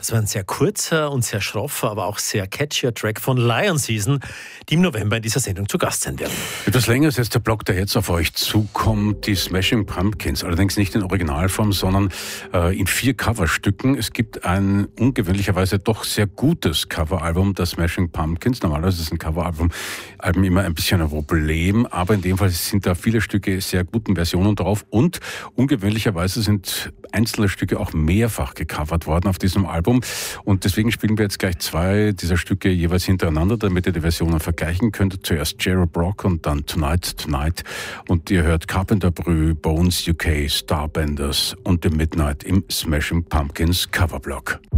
Das war ein sehr kurzer und sehr schroffer, aber auch sehr catchier Track von Lion Season, die im November in dieser Sendung zu Gast sein werden. Etwas länger ist jetzt der Block, der jetzt auf euch zukommt, die Smashing Pumpkins. Allerdings nicht in Originalform, sondern in 4 Coverstücken. Es gibt ein ungewöhnlicherweise doch sehr gutes Coveralbum der Smashing Pumpkins. Normalerweise ist ein Coveralbum immer ein bisschen ein Problem, aber in dem Fall sind da viele Stücke sehr guten Versionen drauf und ungewöhnlicherweise sind einzelne Stücke auch mehrfach gecovert worden auf diesem Album. Und deswegen spielen wir jetzt gleich 2 dieser Stücke jeweils hintereinander, damit ihr die Versionen vergleichen könnt. Zuerst Jerry Brock und dann Tonight Tonight. Und ihr hört Carpenter Brü, Bones UK, Starbenders und The Midnight im Smashing Pumpkins Coverblock.